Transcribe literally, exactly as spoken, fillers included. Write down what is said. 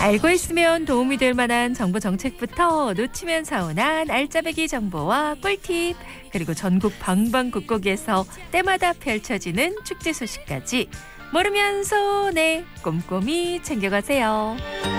알고 있으면 도움이 될 만한 정보 정책부터 놓치면 서운한 알짜배기 정보와 꿀팁, 그리고 전국 방방곡곡에서 때마다 펼쳐지는 축제 소식까지 모르면 손에 꼼꼼히 챙겨가세요.